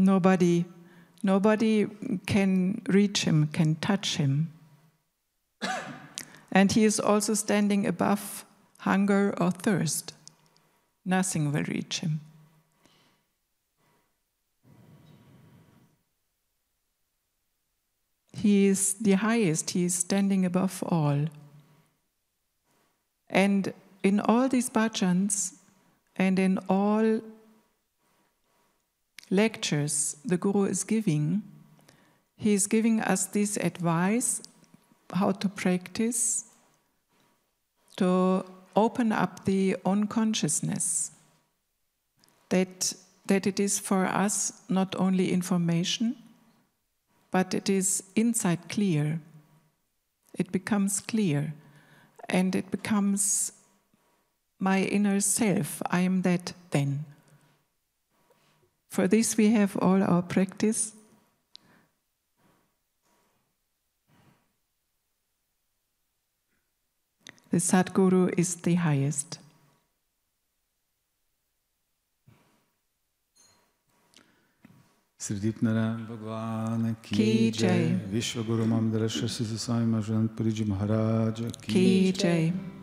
Nobody can reach him, can touch him. And he is also standing above hunger or thirst. Nothing will reach him. He is the highest, he is standing above all. And in all these bhajans and in all lectures the Guru is giving, he is giving us this advice how to practice, to open up the own consciousness, that it is for us not only information, but it is inside clear. It becomes clear, and it becomes my inner self. I am that then. For this we have all our practice. The Sadguru is the highest. Sri Dipnarayan Bhagwan Ki Jai, Vishwaguru Mamdara Shri Sai Majan Puriji Maharaj Ki Jai.